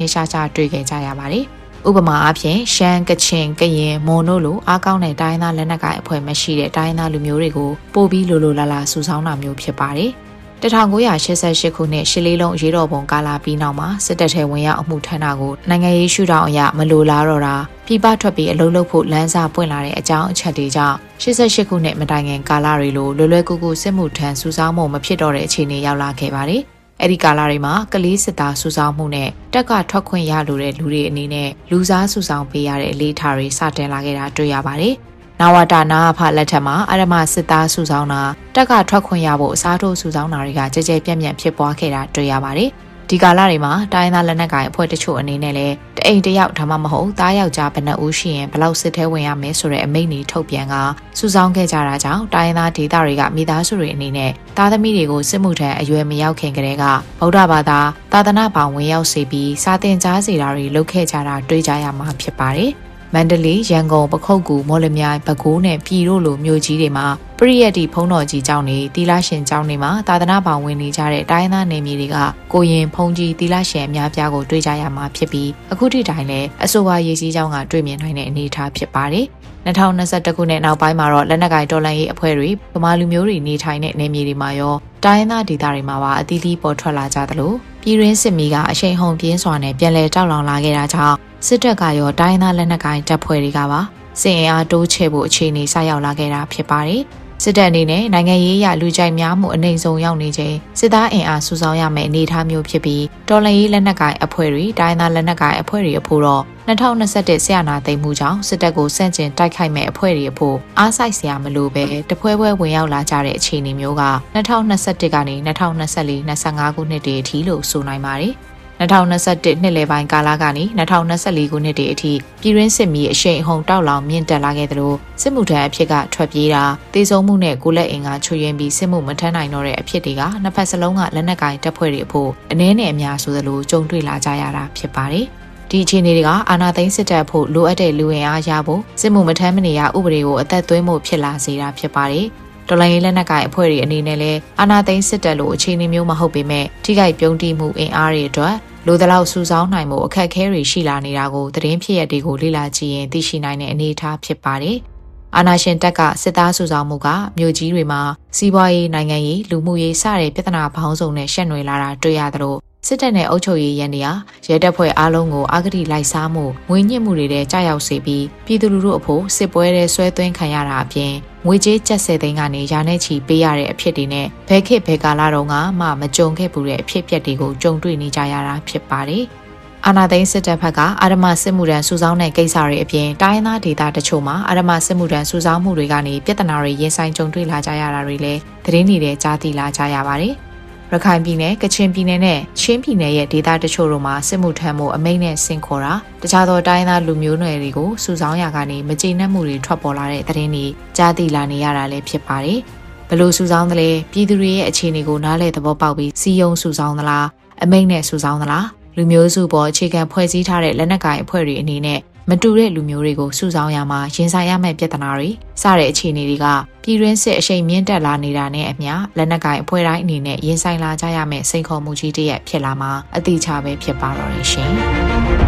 ရှားရှားတွေ့ခဲ့ကြရပါတယ်။ဥပမာအားဖြင့်ရှမ်းကချင်ကရင်မွန်တို့လိုအားကောင်းတဲ့တိုင်းသားလက်နက်ကိုင်အဖွဲ့မရှိတဲ့တိုင်းသားလူမျိုးတွေကိုပို့ပြီးလိုလိုလားလားစုဆောင်းတာမျိုးဖြစ်ပါတယ်။1988ခုနှစ်ရှစ်လေးလုံးအရေးတော်ပုံကာလပြီးနောက်မှာစစ်တပ်ထဲဝင်ရောက်အမှုထမ်းတာကိုနိုင်ငံရေးရှုထောင့်အရမလိုလားတော့တာပြည်ပထွက်ပြီးအလုပ်လုပ်ဖို့လမ်းစာပွင့်လာတဲ့အကြောင်းအချက်တွေကြောင့်88ခုနှစ်မတိုင်ခင်ကာလတွေလိုလွယ်လွယ်ကူကူစစ်မှုထမ်းစုဆောင်းမှုမဖြစ်တော့တဲ့အခြေအနေရောက်လာခဲ့ပါတယ်။အဲ့ဒီကာလတွေမှာကလေးစစ်သားစုဆောင်းမှုနဲ့တက်ကထွက်ခွင့်ရလိုတဲ့လူတွေအနေနဲ့လူစားစုဆောင်းပေးရတဲ့အလေးထားတွေစတင်လာခဲ့တာတွေ့ရပါတယ်။နဝတနာဖလက်ထက်မှာအရမစစ်သားစုဆောင်းတာတက်ကထွက်ခွင့်ရဖို့အစားထိုးစုဆောင်းတာတွေကကြဲကြဲပြန့်ပြန့်ဖြစ်ပွားခဲ့တာတွေ့ရပါတယ်။ဒီကာလတွေမှာတိုင်းသားလက်နက်ကိုင်အဖွဲ့တချို့အနေနဲ့လည်းတအိမ်တယောက်ဒါမှမဟုတ်သားယောက်ျားဘယ်နှဦးရှိရင်ဘလောက်စစ်ထဲဝင်ရမယ်ဆိုတဲ့အမိန့်တွေထုတ်ပြန်ကစုဆောင်းခဲ့ကြတာကြောင့်တိုင်းသားဒေသတွေကမိသားစုတွေအနေနဲ့သားသမီးတွေကိုစစ်မှုထမ်းအရွယ်မရောက်ခင်ကတည်းကဗုဒ္ဓဘာသာသာသနာ့ဘောင်ဝင်ရောက်စေပြီးစာသင်ကြားစေတာတွေလုပ်ခဲ့ကြတာတွေ့ကြရမှာဖြစ်ပါတယ်။မန္တလေးရန်ကုန်ပခုတ်ကူမော်လမြိုင်ပဲခူးနဲ့ပြည်တို့လိုမြို့ကြီးတွေမှာပရိယတ်တီဖုံးတော်ကြီးကျောင်းတွေသီလရှင်ကျောင်းတွေမှာသာသနာ့ဘောင်ဝင်နေကြတဲ့တိုင်းသားနယ်မြေတွေကကိုရင်ဖုံးကြီးသီလရှင်အများပြားကိုတွေ့ကြရမှာဖြစ်ပြီးအခုထိတိုင်လည်းအဆိုပါရေးစည်းကျောင်းကတွေ့မြင်နိုင်တဲ့အနေအထားဖြစ်ပါတယ်2021ခုနှစ်နောက်ပိုင်းမှာတော့လက်နက်ကိုင်တော်လှန်ရေးအဖွဲ့တွေဗမာလူမျိုးတွေနေထိုင်တဲ့နယ်မြေတွေမှာရောတိုင်းသားဒေသတွေမှာပါအသီးသီးပေါ်ထွက်လာကြသလိုပြည်တွင်းစစ်မီးကအရှိန်ဟုန်ပြင်းစွာနဲ့ပြန်လည်တောက်လောင်လာခဲ့တာကြောင့်စစ်တပ်ကရောတိုင်းသားလက်နက်ကိုင်တပ်ဖွဲ့တွေကပါစစ်အင်အားတိုးချဲ့ဖို့အခြေအနေဆိုက်ရောက်လာခဲ့တာဖြစ်ပါတယ်။စစ်တပ်အနေနဲ့နိုင်ငံရေးအရလူကြိုက်များမှုအနှိမ်ဆုံးရောက်နေချိန်စစ်သားအင်အားစုဆောင်းရမယ့်အနေအထားမျိုးဖြစ်ပြီးတော်လှန်ရေးလက်နက်ကိုင်အဖွဲ့တွေတိုင်းသားလက်နက်ကိုင်အဖွဲ့တွေအဖို့တော့2021ဆရာနာသိမ်းမှုကြောင့်စစ်တပ်ကိုစန့်ကျင်တိုက်ခိုက်မဲ့အဖွဲ့တွေအဖို့အားစိုက်စရာမလိုပဲတပွဲပွဲဝင်ရောက်လာကြတဲ့အခြေအနေမျိုးက2021ကနေ2024-25ခုနှစ်တည်းအထိလို့ဆိုနိုင်ပါတယ်။2021နှစ်လယ်ပိုင်းကာလကနေ2024ခုနှစ်တည်းအထိပြည်တွင်းစစ်မီးအရှိန်အဟုန်တောက်လောင်မြင့်တက်လာခဲ့သလိုစစ်မှုထမ်းအဖြစ်ကထွက်ပြေးတာတေဆုံးမှုနဲ့ကိုလက်အင်ကချွေရင်ပြီးစစ်မှုမထမ်းနိုင်တော့တဲ့အဖြစ်တွေကနှစ်ဖက်စလုံးကလက်နက်ကိုင်တပ်ဖွဲ့တွေအဖို့အနည်းနဲ့အများဆိုသလိုကြုံတွေ့လာကြရတာဖြစ်ပါတယ်။ဒီအခြေအနေတွေကအာဏာသိမ်းစစ်တပ်ဖို့လိုအပ်တဲ့လူဝင်အားရဖို့စစ်မှုမထမ်းမနေရဥပဒေကိုအသက်သွင်းဖို့ဖြစ်လာစေတာဖြစ်ပါတယ်။တော်လှန်ရေးလက်နက်ကိုင်အဖွဲ့တွေအနေနဲ့လည်းအာဏာသိမ်းစစ်တပ်လိုအခြေအနေမျိုးမဟုတ်ပေမဲ့ထိခိုက်ပြုံးတိမှုအင်အားတွေအတွက်လိုသလောက်စုဆောင်းနိုင်မှုအခက်အခဲတွေရှိလာနေတာကိုသတင်းဖြစ်ရတွေကိုလေ့လာကြည့်ရင်သိရှိနိုင်တဲ့အနေအထားဖြစ်ပါတယ်။အာဏာရှင်တပ်ကစစ်သားစုဆောင်းမှုကမြို့ကြီးတွေမှာစီးပွားရေးနိုင်ငံရေးလူမှုရေးစတဲ့ပြဿနာပေါင်းစုံနဲ့ရှက်နွယ်လာတာတွေ့ရသလိုစစ်တပ်နဲ့အုပ်ချုပ်ရေးရန်တွေကရဲတပ်ဖွဲ့အားလုံးကိုအာဂတိလိုက်စားမှုငွေညှစ်မှုတွေနဲ့ကြာရောက်စေပြီးပြည်သူလူထုအဖို့စစ်ပွဲတွေဆွဲသွင်းခံရတာအပြင်ငွေကြေးကျပ်10သိန်းကနေရာနဲ့ချီပေးရတဲ့အဖြစ်တွေနဲ့ဘဲခေတ်ဘဲကာလတုန်းကမှမကြုံခဲ့ဘူးတဲ့အဖြစ်အပျက်တွေကိုကြုံတွေ့နေကြရတာဖြစ်ပါတယ်။အာဏာသိမ်းစစ်တပ်ဘက်ကအာရမစစ်မှုထမ်းစုဆောင်းတဲ့ကိစ္စတွေအပြင်တိုင်းသားဒေသတချို့မှာအာရမစစ်မှုထမ်းစုဆောင်းမှုတွေကနေပြဿနာတွေရင်ဆိုင်ကြုံတွေ့လာကြရတာတွေလည်းသတင်းတွေထဲကြားသိလာကြရပါတယ်။ရခိုင်ပြည်နယ်ကချင်ပြည်နယ်နဲ့ချင်းပြည်နယ်ရဲ့ဒေသတချို့တို့မှာစစ်မှုထမ်းမှုအမိန့်နဲ့ဆင့်ခေါ်တာတခြားသောတိုင်းသားလူမျိုးနွယ်တွေကိုစုဆောင်းရာကနေမကျေနပ်မှုတွေထွက်ပေါ်လာတဲ့သတင်းတွေကြားသိလာနေရတာလည်းဖြစ်ပါတယ်။ဘလို့စုဆောင်းသလဲပြည်သူတွေရဲ့အခြေအနေကိုနားလည်သဘောပေါက်ပြီးစီယုံစုဆောင်းသလားအမိန့်နဲ့စုဆောင်းသလားလူမျိုးစုပေါ်အခြေခံဖွဲ့စည်းထားတဲ့လက်နက်ကိုင်အဖွဲ့တွေအနေနဲ့မတူတဲ့လူမျိုးတွေကိုစုဆောင်းရမှာရင်ဆိုင်ရမယ့်ပြဿနာတွေစတဲ့အခြေအနေတွေကပြည်တွင်းစစ်အရှိန်မြင့်တက်လာနေတာနဲ့အမျှလက်နက်ကိုင်အဖွဲ့တိုင်းအနေနဲ့ရင်ဆိုင်လာကြရမယ့်စိန်ခေါ်မှုကြီးတစ်ရပ်ဖြစ်လာမှာအတိအကျပဲဖြစ်ပါတော့တယ်ရှင်။